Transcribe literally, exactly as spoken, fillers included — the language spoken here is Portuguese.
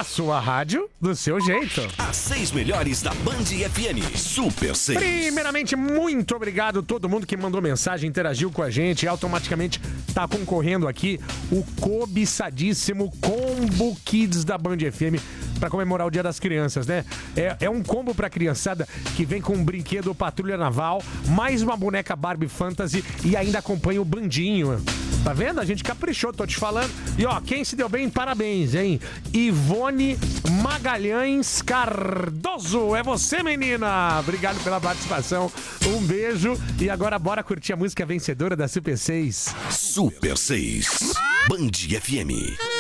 A sua rádio do seu jeito. As seis melhores da Band F M. Super seis. Primeiramente, muito obrigado a todo mundo que mandou mensagem, interagiu com a gente e automaticamente tá concorrendo aqui o cobiçadíssimo Combo Kids da Band F M para comemorar o Dia das Crianças, né? É, é um combo pra criançada que vem com um brinquedo Patrulha Naval, mais uma boneca Barbie Fantasy e ainda acompanha o bandinho. Tá vendo? A gente caprichou, tô te falando. E ó, quem se deu bem, parabéns, hein? Ivone Magalhães Cardoso. É você, menina! Obrigado pela participação. Um beijo. E agora bora curtir a música vencedora da Super seis. Super seis. Band F M.